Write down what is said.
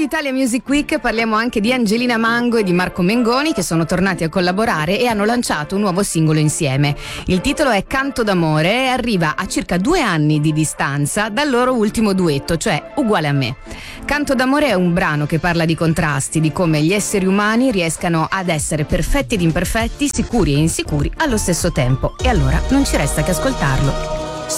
Italia Music Week parliamo anche di Angelina Mango e di Marco Mengoni, che sono tornati a collaborare e hanno lanciato un nuovo singolo insieme. Il titolo è Canto d'amore e arriva a circa 2 anni di distanza dal loro ultimo duetto, cioè Uguale a me. Canto d'amore è un brano che parla di contrasti, di come gli esseri umani riescano ad essere perfetti ed imperfetti, sicuri e insicuri allo stesso tempo. E allora non ci resta che ascoltarlo.